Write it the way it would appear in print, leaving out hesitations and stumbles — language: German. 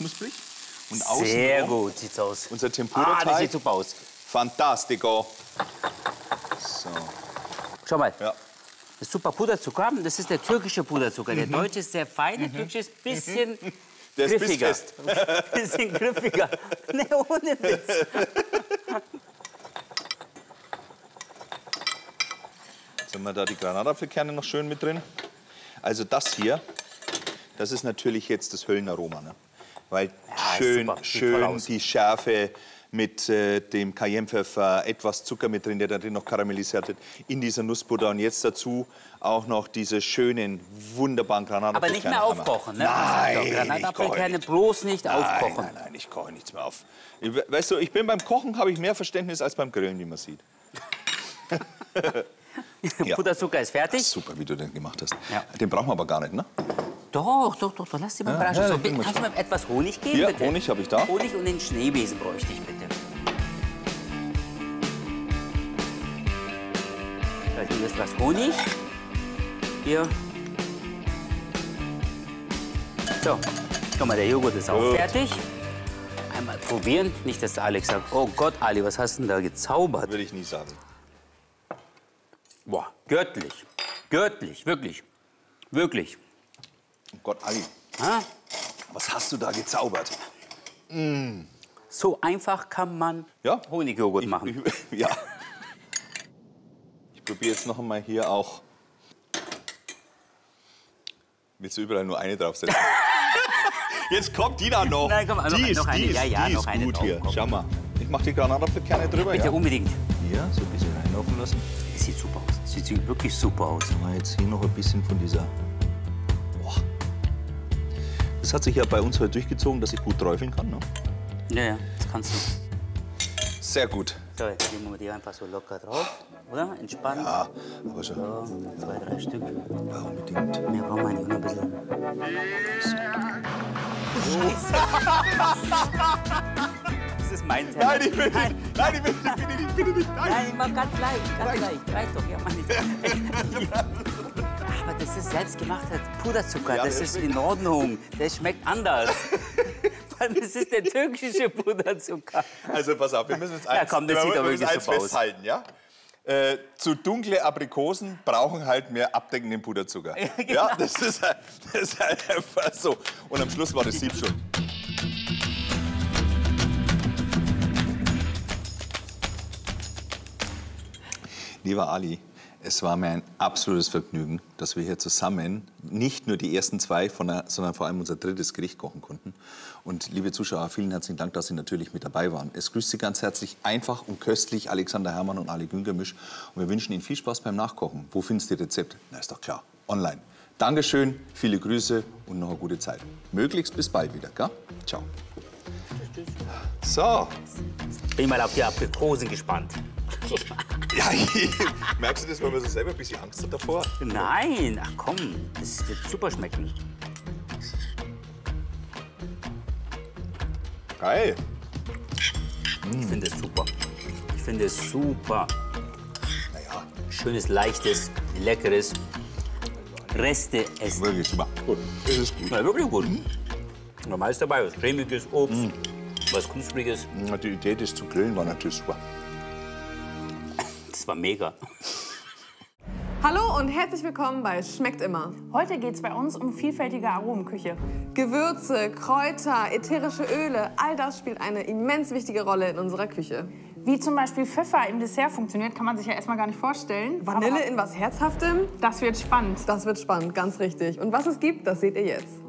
knusprig. Und außen sehr gut sieht's aus. unser Tempura-Teig. Das sieht super aus. Fantastico. So. Schau mal. Ja. Das ist super Puderzucker. Das ist der türkische Puderzucker. Der deutsche ist sehr fein, der türkische ist ein bisschen Der ist griffiger. bissfest. Bisschen griffiger. Ne, ohne Witz. Jetzt haben wir da die Granatapfelkerne noch schön mit drin. Also das hier, das ist natürlich jetzt das Höllenaroma. Ne? Weil schön, super. Sieht toll schön aus. die Schärfe mit dem Cayennepfeffer, etwas Zucker mit drin, der da drin noch karamellisiert wird, in dieser Nussbutter. Und jetzt dazu auch noch diese schönen, wunderbaren Granatapfelkerne. Aber nicht mehr aufkochen, ne? Nein, Granatapfelkerne bloß nicht aufkochen. Nein, nein, ich koche nichts mehr auf. Weißt du, ich bin beim Kochen, habe ich mehr Verständnis als beim Grillen, wie man sieht. Ja. Puderzucker ist fertig. Super, wie du den gemacht hast. Ja. Den brauchen wir aber gar nicht, ne? Doch, lass dich mal überraschen. ja, So, das kriegen wir kannst du schon. mir etwas Honig geben, Hier, bitte? Honig habe ich da. Honig und den Schneebesen bräuchte ich, bitte. So, hier ist was Honig. Hier. So, guck mal, der Joghurt ist auch Gut. fertig. Einmal probieren. Nicht, dass der Alex sagt, oh Gott, Ali, was hast du denn da gezaubert? Würde ich nie sagen. Boah, göttlich. Göttlich, wirklich. Wirklich. Oh Gott, Ali, Ha? was hast du da gezaubert? So einfach kann man Ja? Honigjoghurt machen. Ja. Ich probiere jetzt noch einmal hier auch. Willst du überall nur eine draufsetzen? Jetzt kommt die da noch. Nein, komm, noch die ist, eine. die ist, Ja, ja, die noch ist eine gut drauf, hier. komm. Schau mal. Ich mache die Granatapfelkerne drüber. Bitte Ja. unbedingt. Hier, so ein bisschen reinlaufen lassen. Das sieht super aus. Das sieht wirklich super aus. Mal jetzt hier noch ein bisschen von dieser. Boah. Das hat sich ja bei uns heute durchgezogen, dass ich gut träufeln kann. Ne? Ja, ja, das kannst du. Sehr gut. So, jetzt nehmen wir die einfach so locker drauf, oder? Entspannt. Ja, aber schon. So, 2, 3 Stück. Ja, unbedingt. Mehr brauchen wir nicht, nur ein bisschen. Das ist mein Teller. Nein, ich will nicht. Nein, ich will nicht. Bitte nicht. Nein. Nein, mach ganz leicht, ganz leicht. Reicht doch, ja, mach nicht. Aber das ist selbstgemachter Puderzucker, Ja, das der ist schmeckt- in Ordnung. Der schmeckt anders. Das ist der türkische Puderzucker. Also pass auf, wir müssen jetzt Ja, komm, das sieht doch wirklich eins super aus. festhalten, ja? Zu dunkle Aprikosen brauchen halt mehr abdeckenden Puderzucker. Ja, genau. Ja, das ist halt einfach so. Und am Schluss war das Sieb schon. Lieber Ali, es war mir ein absolutes Vergnügen, dass wir hier zusammen nicht nur die ersten zwei, sondern vor allem unser drittes Gericht kochen konnten. Und liebe Zuschauer, vielen herzlichen Dank, dass Sie natürlich mit dabei waren. Es grüßt Sie ganz herzlich einfach und köstlich Alexander Herrmann und Ali Güngermisch. Und wir wünschen Ihnen viel Spaß beim Nachkochen. Wo findest du die Rezept? Na, ist doch klar, online. Dankeschön, viele Grüße und noch eine gute Zeit. Möglichst bis bald wieder, gell? Ciao. So. Bin mal auf die Aprikosen gespannt. Ja, merkst du das, weil man so selber ein bisschen Angst hat davor? Nein, ach komm, das wird super schmecken. Geil. Ich finde es super. Ich finde es super. Naja, Schönes, leichtes, leckeres Reste essen. wirklich super. Gut, das ist gut. Ja, wirklich gut. Normal ist dabei was cremiges, Obst, was knuspriges. Die Idee, das zu grillen, war natürlich super. Das war mega. Hallo und herzlich willkommen bei Schmeckt immer. Heute geht es bei uns um vielfältige Aromenküche. Gewürze, Kräuter, ätherische Öle, all das spielt eine immens wichtige Rolle in unserer Küche. Wie zum Beispiel Pfeffer im Dessert funktioniert, kann man sich ja erstmal gar nicht vorstellen. Vanille Aber in was Herzhaftem? das wird spannend. Das wird spannend, ganz richtig. Und was es gibt, das seht ihr jetzt.